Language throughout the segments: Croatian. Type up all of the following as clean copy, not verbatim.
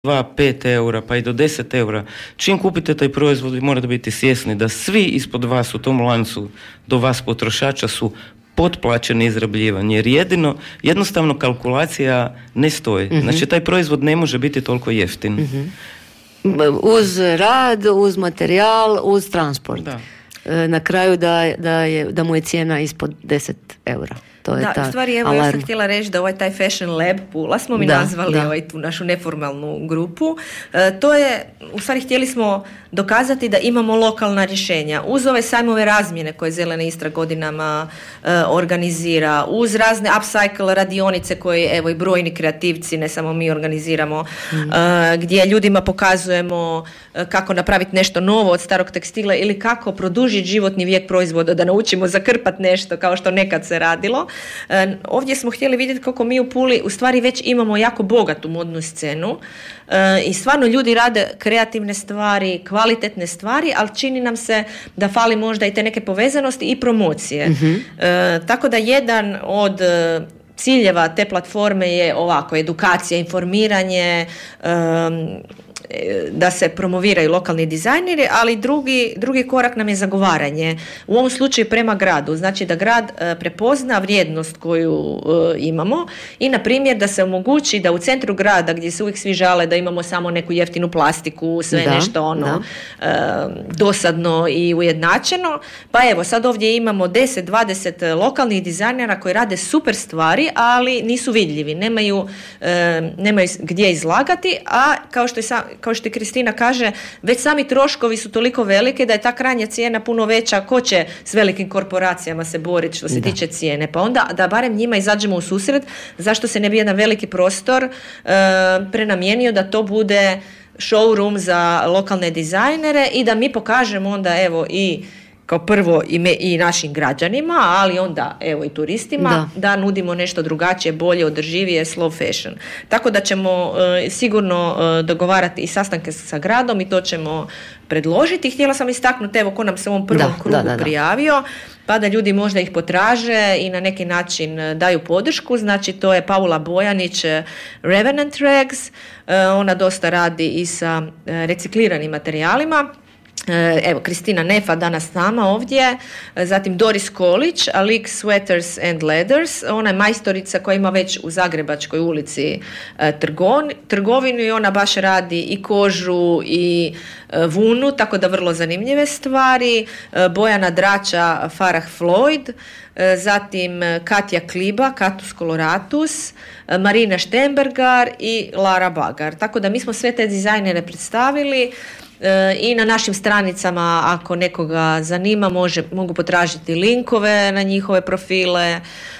2, 5 eura, pa i do 10 eura. Čim kupite taj proizvod, vi morate biti svjesni da svi ispod vas u tom lancu do vas potrošača su potplaćeni, izrabljivani, jer jednostavno kalkulacija ne stoji. Znači, taj proizvod ne može biti toliko jeftin. Uz rad, uz materijal, uz transport. Da. Na kraju da mu je cijena ispod 10 eura. To je u stvari, evo, ja sam htjela reći da taj Fashion Lab Pula smo mi nazvali tu našu neformalnu grupu. To je, u stvari, htjeli smo dokazati da imamo lokalna rješenja. Uz ove sajmove razmjene koje Zelena Istra godinama organizira, uz razne upcycle radionice koje, evo, i brojni kreativci, ne samo mi, organiziramo, gdje ljudima pokazujemo kako napraviti nešto novo od starog tekstila ili kako produžiti životni vijek proizvoda, da naučimo zakrpati nešto kao što nekad se radilo. Ovdje smo htjeli vidjeti kako mi u Puli u stvari već imamo jako bogatu modnu scenu i stvarno ljudi rade kreativne stvari, kvalitetne stvari, ali čini nam se da fali možda i te neke povezanosti i promocije. Tako da jedan od ciljeva te platforme je ovako, edukacija, informiranje, da se promoviraju lokalni dizajneri, ali drugi korak nam je zagovaranje. U ovom slučaju prema gradu. Znači da grad prepozna vrijednost koju imamo i, na primjer, da se omogući da u centru grada, gdje se uvijek svi žale da imamo samo neku jeftinu plastiku, sve nešto dosadno i ujednačeno, pa evo, sad ovdje imamo 10-20 lokalnih dizajnera koji rade super stvari, ali nisu vidljivi, nemaju gdje izlagati, a kao što i Kristina kaže, već sami troškovi su toliko velike da je ta krajnja cijena puno veća. Ko će s velikim korporacijama se boriti što se tiče cijene? Pa onda da barem njima izađemo u susret, zašto se ne bi jedan veliki prostor prenamijenio da to bude showroom za lokalne dizajnere i da mi pokažemo onda, evo, i kao prvo i našim građanima, ali onda evo i turistima, da nudimo nešto drugačije, bolje, održivije, slow fashion. Tako da ćemo sigurno dogovarati i sastanke sa gradom i to ćemo predložiti. Htjela sam istaknuti, evo, ko nam se u ovom prvom krugu prijavio, pa da ljudi možda ih potraže i na neki način daju podršku. Znači, to je Paula Bojanić, Revenant Rags, ona dosta radi i sa recikliranim materijalima. Evo, Kristina Nefa danas s nama ovdje, zatim Doris Kolić, Alik Sweaters and Leathers, ona je majstorica koja ima već u Zagrebačkoj ulici trgovinu i ona baš radi i kožu i vunu, tako da vrlo zanimljive stvari. Bojana Drača, Farah Floyd, zatim Katja Kliba, Katus Coloratus, Marina Štembergar i Lara Bagar. Tako da mi smo sve te dizajnere predstavili i na našim stranicama, ako nekoga zanima, mogu potražiti linkove na njihove profile.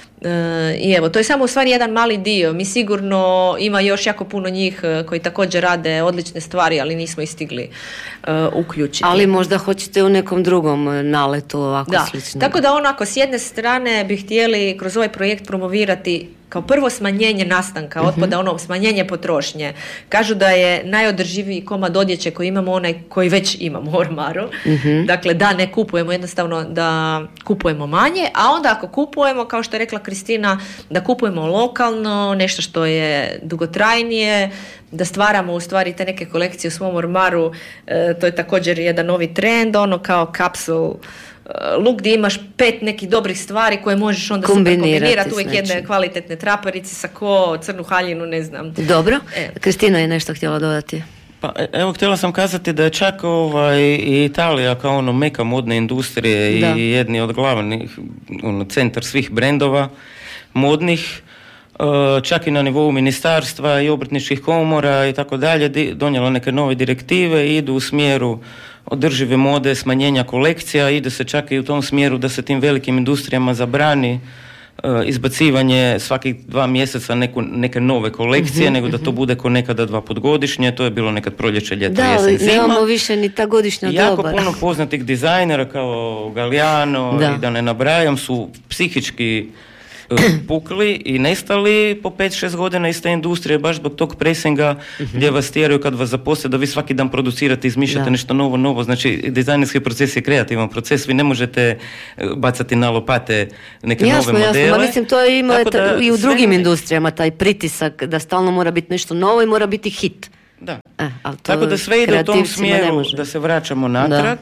I evo, to je samo u stvari jedan mali dio. Mi sigurno ima još jako puno njih koji također rade odlične stvari, ali nismo ih stigli uključiti. Ali možda hoćete u nekom drugom naletu ovako slično. Tako da onako, s jedne strane bi htjeli kroz ovaj projekt promovirati kao prvo smanjenje nastanka otpada, smanjenje potrošnje. Kažu da je najodrživiji komad odjeće koji imamo onaj koji već imamo u ormaru. Dakle, da ne kupujemo, jednostavno da kupujemo manje, a onda ako kupujemo, kao što je rekla Kristina, da kupujemo lokalno, nešto što je dugotrajnije, da stvaramo u stvari te neke kolekcije u svom ormaru. To je također jedan novi trend, kao kapsul look gdje imaš 5 nekih dobrih stvari koje možeš onda super kombinirati, uvijek jedne kvalitetne traperice, sako, crnu haljinu, ne znam. Dobro, Kristina je nešto htjela dodati. Pa evo, htjela sam kazati da je čak i Italija kao meka modne industrije i jedni od glavnih centar svih brendova modnih, čak i na nivou ministarstva i obrtničkih komora i tako dalje, donijela neke nove direktive i idu u smjeru održive mode, smanjenja kolekcija, ide se čak i u tom smjeru da se tim velikim industrijama zabrani izbacivanje svakih 2 mjeseca neke nove kolekcije, nego da to bude ko nekada 2 put godišnje. To je bilo nekad proljeće, ljeto, jesen, zima. Da, nemamo više ni ta godišnja doba. Jako puno poznatih dizajnera kao Galliano i da ne nabrajam su psihički pukli i nestali po 5-6 godina iz te industrije baš zbog tog presinga gdje vas tjeraju kad vas zaposle da vi svaki dan producirate, izmišljate nešto novo. Znači, dizajnerski proces je kreativan proces, vi ne možete bacati na lopate neke nove modele. Jasno, mislim to ima i u drugim industrijama taj pritisak da stalno mora biti nešto novo i mora biti hit. Da. Tako da sve ide u tom smjeru da se vraćamo natrag.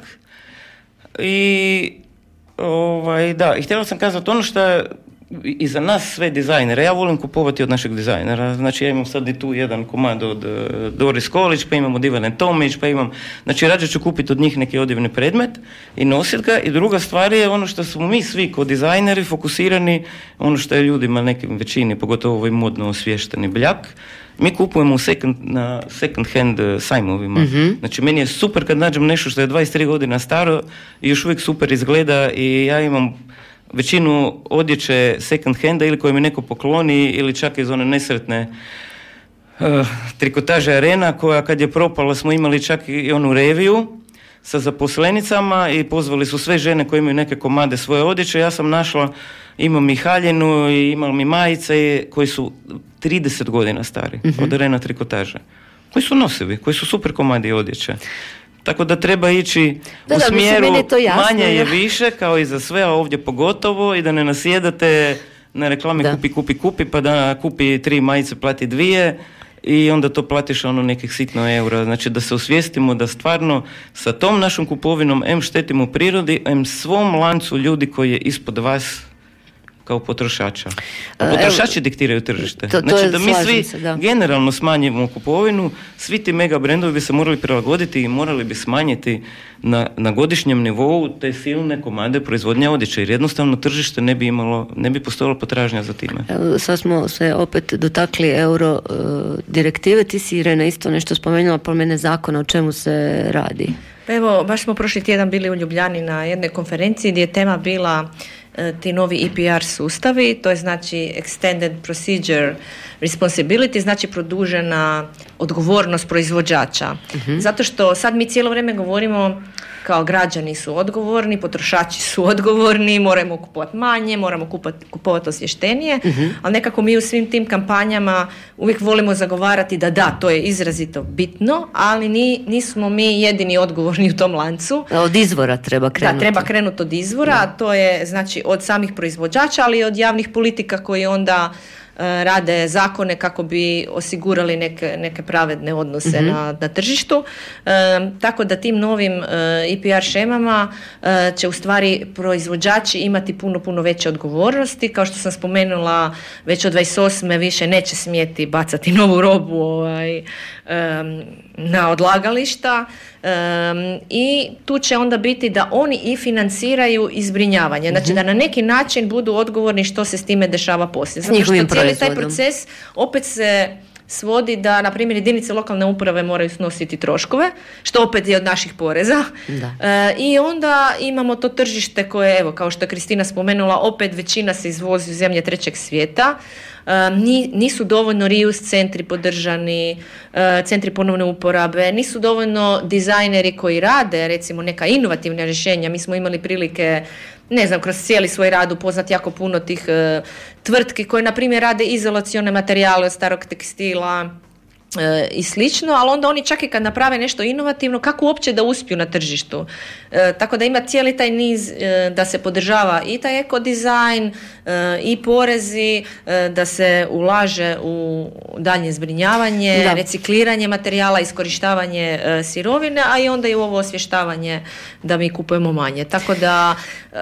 I i htjela sam kazati ono što i za nas sve dizajnere, ja volim kupovati od našeg dizajnera, znači ja imam sad i tu jedan komad od Doris Kolić, pa imam od Ivane Tomić, pa imam, znači rađe ću kupiti od njih neki odjevni predmet i nositi ga. I druga stvar je ono što smo mi svi kao dizajneri fokusirani, ono što je ljudima nekim većini, pogotovo ovoj modno osviješteni bljak, mi kupujemo na second hand sajmovima. Znači meni je super kad nađem nešto što je 23 godina staro i još uvijek super izgleda i ja imam većinu odjeće second handa ili koje mi neko pokloni ili čak iz one nesretne trikotaže Arena koja kad je propala smo imali čak i onu reviju sa zaposlenicama i pozvali su sve žene koje imaju neke komade svoje odjeće. Ja sam našla, imam i haljinu i imam i majice koji su 30 godina stari od Arena trikotaže, koji su nosivi, koji su super komadi odjeće. Tako da treba ići u smjeru manje je više, kao i za sve, a ovdje pogotovo, i da ne nasjedate na reklami kupi, pa da kupi 3 majice, plati 2 i onda to platiš nekih sitno eura. Znači da se osvijestimo da stvarno sa tom našom kupovinom štetimo prirodi, svom lancu ljudi koji je ispod vas kao potrošača. Potrošači diktiraju tržište. Znači da mi svi generalno smanjimo kupovinu, svi ti mega brendovi bi se morali prilagoditi i morali bi smanjiti na godišnjem nivou te silne komade proizvodnje odjeće, jer jednostavno tržište ne bi postojala potražnja za time. Sad smo se opet dotakli euro direktive. Ti si, Irena, isto nešto spomenula, promjene zakona, o čemu se radi? Pa evo, baš smo prošli tjedan bili u Ljubljani na jednoj konferenciji gdje je tema bila ti novi EPR sustavi, to je znači Extended Procedure Responsibility, znači produžena odgovornost proizvođača. Zato što sad mi cijelo vrijeme govorimo kao građani su odgovorni, potrošači su odgovorni, moramo kupovati manje, moramo kupovati osvještenije, ali nekako mi u svim tim kampanjama uvijek volimo zagovarati da, to je izrazito bitno, ali nismo mi jedini odgovorni u tom lancu. Od izvora treba krenuti. Da, treba krenuti od izvora, a to je znači od samih proizvođača, ali i od javnih politika koji onda rade zakone kako bi osigurali neke pravedne odnose na tržištu. Tako da tim novim EPR šemama će u stvari proizvođači imati puno veće odgovornosti. Kao što sam spomenula, već od 28. više neće smjeti bacati novu robu na odlagališta i tu će onda biti da oni i financiraju i zbrinjavanje. Znači da na neki način budu odgovorni što se s time dešava poslije. Zato što cijeli taj proces opet se svodi da, na primjer, jedinice lokalne uprave moraju snositi troškove, što opet je od naših poreza. I onda imamo to tržište koje, evo, kao što je Kristina spomenula, opet većina se izvozi u zemlje trećeg svijeta. Nisu dovoljno reuse centri podržani, centri ponovne uporabe, nisu dovoljno dizajneri koji rade recimo neka inovativna rješenja. Mi smo imali prilike, ne znam, kroz cijeli svoj rad upoznati jako puno tih tvrtki koje na primjer rade izolacione materijale od starog tekstila i slično, ali onda oni čak i kad naprave nešto inovativno, kako uopće da uspiju na tržištu. Tako da ima cijeli taj niz da se podržava i taj ekodizajn i porezi, da se ulaže u daljnje zbrinjavanje, recikliranje materijala, iskorištavanje sirovine, a i onda i u ovo osvještavanje da mi kupujemo manje. Tako da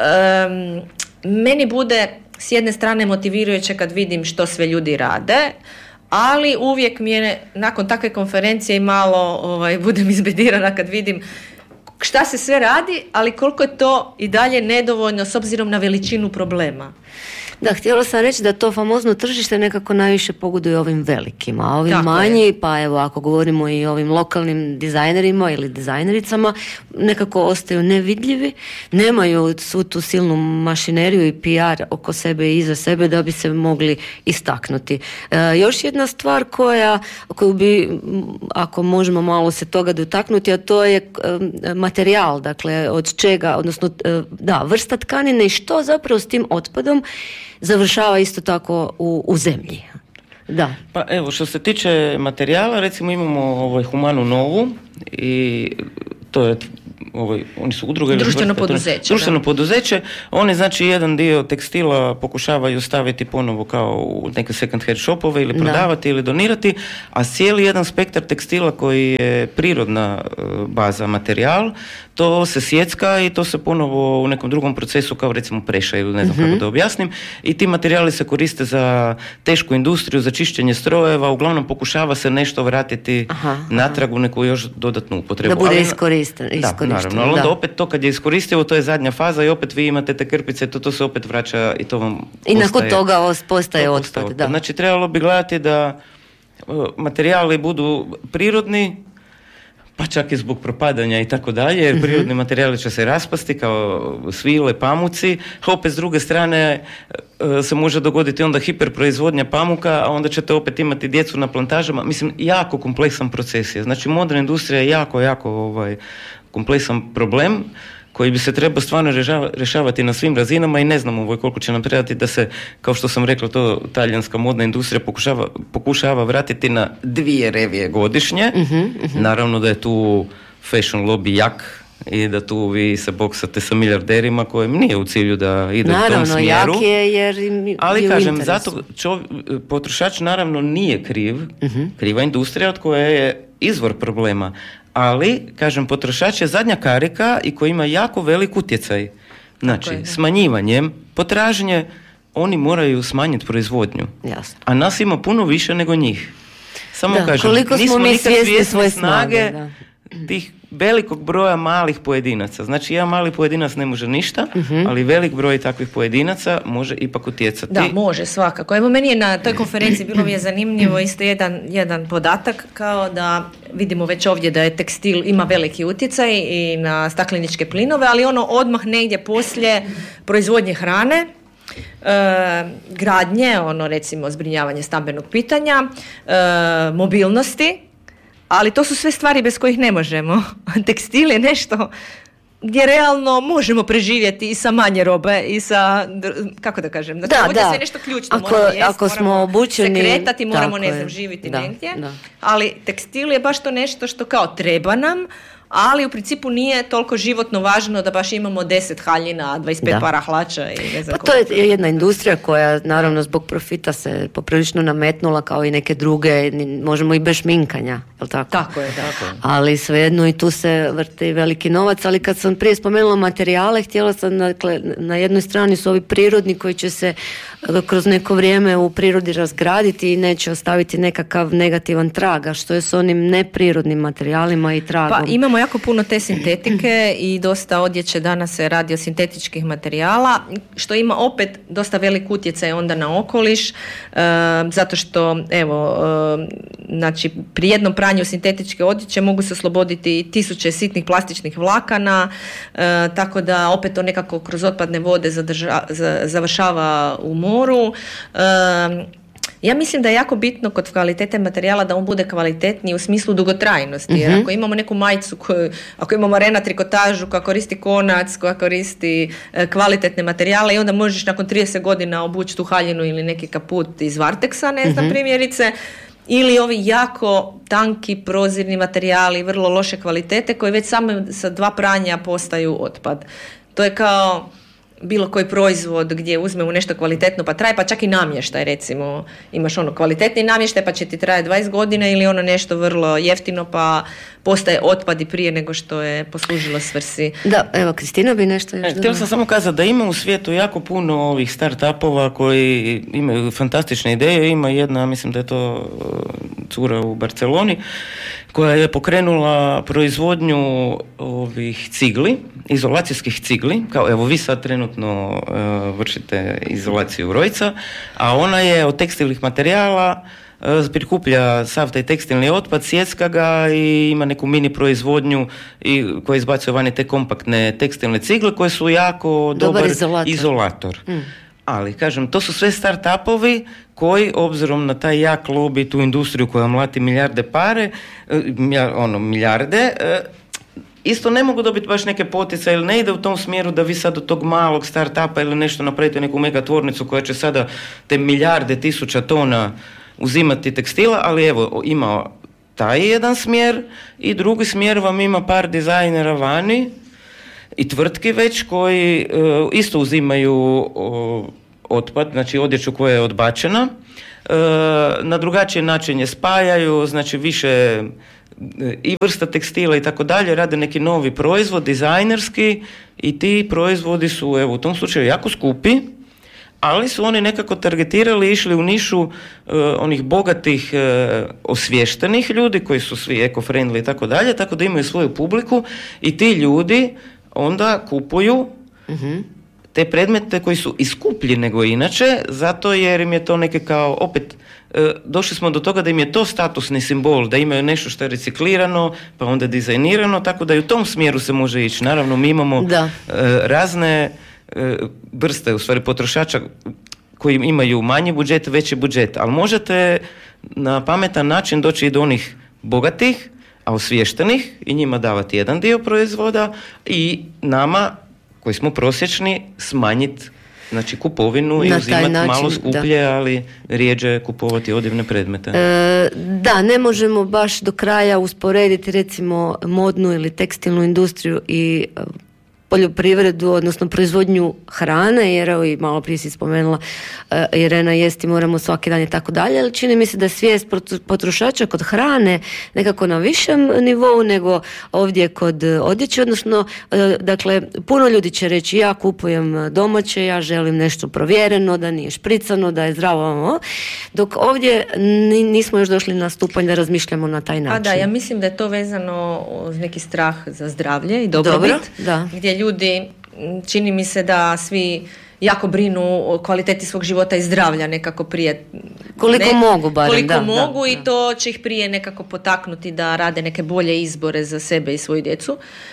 meni bude s jedne strane motivirajuće kad vidim što sve ljudi rade, ali uvijek mi je nakon takve konferencije i malo budem izbedirana kad vidim šta se sve radi, ali koliko je to i dalje nedovoljno s obzirom na veličinu problema. Da, htjela sam reći da to famozno tržište nekako najviše pogoduje ovim velikima, a ovim manji, pa evo ako govorimo i o ovim lokalnim dizajnerima ili dizajnericama, nekako ostaju nevidljivi, nemaju svu tu silnu mašineriju i PR oko sebe i iza sebe da bi se mogli istaknuti. Još jedna stvar koju bi, ako možemo malo se toga dotaknuti, a to je materijal, dakle od čega, odnosno vrsta tkanine i što zapravo s tim otpadom završava isto tako u zemlji. Da. Pa evo, što se tiče materijala, recimo imamo Humanu Novu i to je oni su udruge, društveno poduzeće, oni znači jedan dio tekstila pokušavaju staviti ponovo kao u neke second hand shopove ili prodavati ili donirati, a cijeli jedan spektar tekstila koji je prirodna baza, materijal, to se sjecka i to se ponovo u nekom drugom procesu, kao recimo preša ili ne znam kako da objasnim, i ti materijali se koriste za tešku industriju, za čišćenje strojeva, uglavnom pokušava se nešto vratiti natrag u neku još dodatnu upotrebu. Da bude iskorišteno. Da, naravno, ali onda opet to kad je iskoristivo, to je zadnja faza i opet vi imate te krpice, to se opet vraća i to vam i nakon toga postaje otpad. Da. Znači trebalo bi gledati da materijali budu prirodni, pa čak i zbog propadanja i tako dalje, jer prirodni materijali će se raspasti kao svile, pamuci, a opet s druge strane se može dogoditi onda hiperproizvodnja pamuka, a onda ćete opet imati djecu na plantažama. Mislim, jako kompleksan proces je. Znači, moderna industrija je jako kompleksan problem koji bi se trebao stvarno rješavati na svim razinama i ne znamo koliko će nam trebati da se, kao što sam rekla, to talijanska modna industrija pokušava vratiti na 2 revije godišnje. Naravno da je tu fashion lobby jak i da tu vi se boksate sa milijarderima kojem nije u cilju da ide u tom smjeru. Naravno, jak je jer im ali je kažem, zato potrošač naravno nije kriv, kriva industrija od koje je izvor problema. Ali, kažem, potrošač je zadnja karika i koji ima jako velik utjecaj. Znači, smanjivanjem potražnje oni moraju smanjiti proizvodnju. Jasno. A nas ima puno više nego njih. Samo kažem, koliko smo mi svjesni svoje snage tih velikog broja malih pojedinaca. Znači, jedan mali pojedinac ne može ništa, ali velik broj takvih pojedinaca može ipak utjecati. Da, može, svakako. Evo, meni je na toj konferenciji bilo mi je zanimljivo isto jedan podatak, kao da vidimo već ovdje da je tekstil ima veliki utjecaj i na stakleničke plinove, ali ono odmah negdje poslije proizvodnje hrane, gradnje, recimo zbrinjavanje stambenog pitanja, mobilnosti, ali to su sve stvari bez kojih ne možemo. Tekstil je nešto gdje realno možemo preživjeti i sa manje robe i sa, kako da kažem, da sve nešto ključno. Ako smo obučeni, se kretati, moramo živjeti negdje. Ali tekstil je baš to nešto što kao treba nam, ali u principu nije toliko životno važno da baš imamo 10 haljina, 25 para hlača i ne znam to je jedna industrija koja naravno zbog profita se poprilično nametnula kao i neke druge, možemo i bez šminkanja, jel tako? Tako je. Ali svejedno i tu se vrti veliki novac, ali kad sam prije spomenula materijale, htjela sam, dakle, na jednoj strani su ovi prirodni koji će se kroz neko vrijeme u prirodi razgraditi i neće ostaviti nekakav negativan trag, a što je s onim neprirodnim materijalima i tragom? Pa imamo jako puno te sintetike i dosta odjeće danas se radi o sintetičkih materijala, što ima opet dosta velik utjecaj onda na okoliš, zato što znači pri jednom pranju sintetičke odjeće mogu se osloboditi tisuće sitnih plastičnih vlakana, tako da opet to nekako kroz otpadne vode završava u moru. Ja mislim da je jako bitno kod kvalitete materijala da on bude kvalitetniji u smislu dugotrajnosti, jer ako imamo neku majicu ako imamo Rena trikotažu koja koristi konac, koja koristi kvalitetne materijale i onda možeš nakon 30 godina obući tu haljinu ili neki kaput iz Varteksa, ne znam, primjerice, ili ovi jako tanki prozirni materijali, vrlo loše kvalitete koji već samo sa 2 pranja postaju otpad. To je kao bilo koji proizvod gdje uzmemo nešto kvalitetno pa traje, pa čak i namještaj, recimo imaš kvalitetni namještaj pa će ti traje 20 godina ili nešto vrlo jeftino pa postaje otpad i prije nego što je poslužilo svrsi. Da, evo, Kristina bi nešto još htjela sam samo kazati da ima u svijetu jako puno ovih start-upova koji imaju fantastične ideje. Ima jedna, mislim da je to cura u Barceloni, koja je pokrenula proizvodnju ovih cigli, izolacijskih cigli, kao evo vi sad trenutno vršite izolaciju Rojca, a ona je od tekstilnih materijala prikuplja sav taj tekstilni otpad, sjecka ga i ima neku mini proizvodnju koja izbacuje vani te kompaktne tekstilne cigle koje su jako dobar izolator. Ali, kažem, to su sve start-upovi koji, obzirom na taj jak lobby, tu industriju koja mlati milijarde pare, milijarde, isto ne mogu dobiti baš neke poticaje ili ne ide u tom smjeru da vi sad od tog malog start-upa ili nešto napravite neku mega tvornicu koja će sada te milijarde tisuća tona uzimati tekstila, ali evo, ima taj jedan smjer i drugi smjer vam ima par dizajnera vani i tvrtki već koji isto uzimaju otpad, znači odjeću koja je odbačena, na drugačiji način je spajaju, znači više i vrsta tekstila i tako dalje, rade neki novi proizvod, dizajnerski, i ti proizvodi su, evo, u tom slučaju jako skupi, ali su oni nekako targetirali, išli u nišu onih bogatih, osviještenih ljudi koji su svi eco-friendly i tako dalje, tako da imaju svoju publiku i ti ljudi onda kupuju te predmete koji su i skuplji nego inače, zato jer im je to neke kao, opet, došli smo do toga da im je to statusni simbol, da imaju nešto što je reciklirano, pa onda dizajnirano, tako da i u tom smjeru se može ići. Naravno, mi imamo razne vrste, u stvari, potrošača koji imaju manji budžet, veći budžet, ali možete na pametan način doći i do onih bogatih, a osviještenih, i njima davati jedan dio proizvoda i nama, koji smo prosječni, smanjiti, znači, kupovinu i uzimati malo skuplje, ali rijeđe kupovati odjevne predmete. Da, ne možemo baš do kraja usporediti, recimo, modnu ili tekstilnu industriju i poljoprivredu, odnosno proizvodnju hrane, jer evo i malo prije si spomenula Irena, jesti moramo svaki dan i tako dalje, ali čini mi se da je svijest potrošača kod hrane nekako na višem nivou nego ovdje kod odjeće, odnosno dakle, puno ljudi će reći ja kupujem domaće, ja želim nešto provjereno, da nije špricano, da je zdravo, dok ovdje nismo još došli na stupanj da razmišljamo na taj način. A da, ja mislim da je to vezano uz neki strah za zdravlje i dobrobit, gdje ljudi, čini mi se da svi jako brinu o kvaliteti svog života i zdravlja nekako prije. Koliko mogu barem. Koliko mogu i to će ih prije nekako potaknuti da rade neke bolje izbore za sebe i svoju djecu.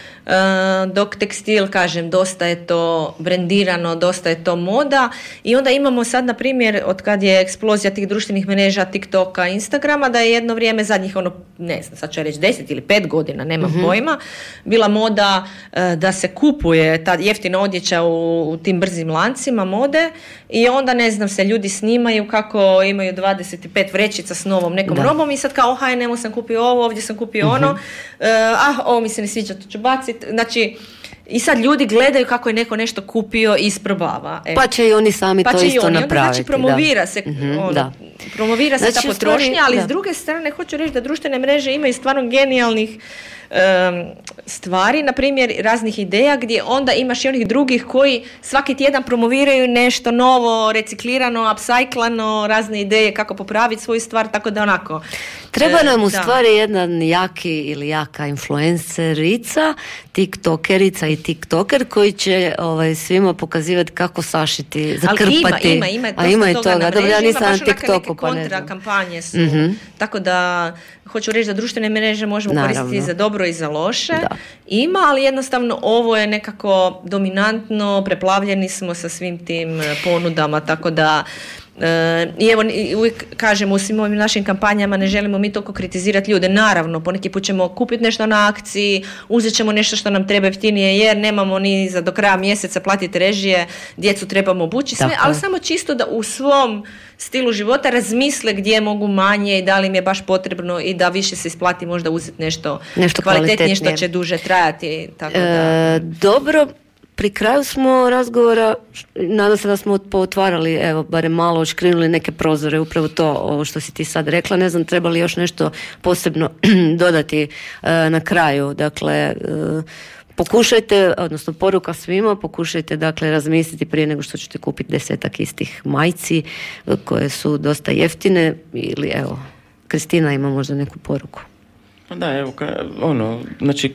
Dok tekstil, kažem, dosta je to brendirano, dosta je to moda i onda imamo sad, na primjer, od kad je eksplozija tih društvenih mreža, TikToka, Instagrama, da je jedno vrijeme zadnjih, ne znam, sad ću reći 10 ili 5 godina, nemam pojma, bila moda da se kupuje ta jeftina odjeća u tim brzim lancima mode i onda, ne znam, se ljudi snimaju kako imaju 25 vrećica s novom nekom robom i sad kao, H&M sam kupio ovo, ovdje sam kupio ono, ovo mi se ne sviđa, to ću baciti. Znači, i sad ljudi gledaju kako je neko nešto kupio i isprobava. Pa će i oni sami to isto napraviti. Znači, promovira se ta potrošnja, ali s druge strane hoću reći da društvene mreže imaju stvarno genijalnih stvari, na primjer raznih ideja gdje onda imaš i onih drugih koji svaki tjedan promoviraju nešto novo, reciklirano, upcyklano, razne ideje kako popraviti svoju stvar, tako da onako. Treba nam u stvari jedan jaki ili jaka influencerica, tiktokerica i tiktoker koji će svima pokazivati kako sašiti, zakrpati. Ali ima i toga. Dobro, ja nisam na TikToku, pa ne znam. Kontra kampanje su. Tako da hoću reći da društvene mreže možemo koristiti za dobro i za loše. Ima, ali jednostavno ovo je nekako dominantno, preplavljeni smo sa svim tim ponudama, tako da i evo, uvijek kažemo u svim ovim našim kampanjama ne želimo mi toliko kritizirati ljude. Naravno, poneki put ćemo kupiti nešto na akciji, uzet ćemo nešto što nam treba jeftinije jer nemamo ni za do kraja mjeseca platiti režije, djecu trebamo obući, sve, ali samo čisto da u svom stilu života razmisle gdje mogu manje i da li im je baš potrebno i da više se isplati možda uzeti nešto kvalitetnije što će duže trajati. Tako da. Dobro. Pri kraju smo razgovora, nadam se da smo otvarali, evo, barem malo odškrinuli neke prozore, upravo to ovo što si ti sad rekla. Ne znam, treba li još nešto posebno dodati na kraju. Dakle, pokušajte, odnosno poruka svima, pokušajte dakle razmisliti prije nego što ćete kupiti 10 istih majci koje su dosta jeftine, ili evo, Kristina ima možda neku poruku. Da, evo, znači,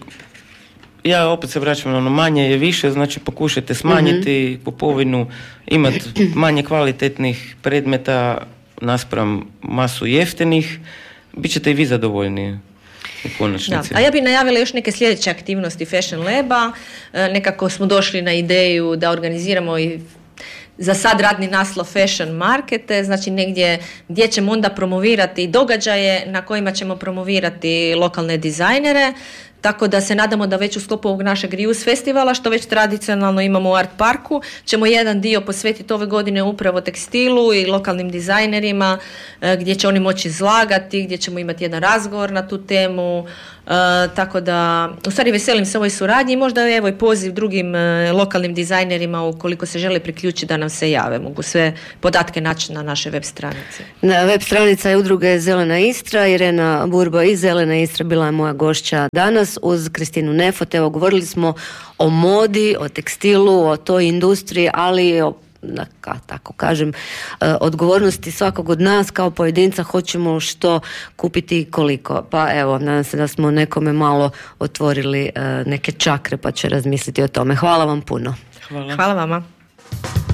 ja opet se vraćam na ono, manje je više, znači pokušajte smanjiti kupovinu, imati manje kvalitetnih predmeta naspram masu jeftinih, bit ćete i vi zadovoljniji u konačnici. A ja bih najavila još neke sljedeće aktivnosti Fashion Laba. Nekako smo došli na ideju da organiziramo i za sad radni naslov Fashion Markete, znači negdje gdje ćemo onda promovirati događaje na kojima ćemo promovirati lokalne dizajnere. tako da se nadamo da već u sklopu ovog našeg Reuse festivala, što već tradicionalno imamo u Art Parku, ćemo jedan dio posvetiti ove godine upravo tekstilu i lokalnim dizajnerima, gdje će oni moći izlagati, gdje ćemo imati jedan razgovor na tu temu, tako da u stvari veselim se ovoj suradnji i možda evo i poziv drugim lokalnim dizajnerima ukoliko se žele priključiti da nam se jave. Mogu sve podatke naći na našoj web stranici. Na web stranica je udruge Zelena Istra. Irena Burba iz Zelena Istra bila je moja gošća danas uz Kristinu Nefot. Evo, govorili smo o modi, o tekstilu, o toj industriji, ali i o, tako kažem, odgovornosti svakog od nas kao pojedinca, hoćemo što kupiti i koliko. Pa evo, nadam se da smo nekome malo otvorili neke čakre pa će razmisliti o tome. Hvala vam puno. Hvala vama.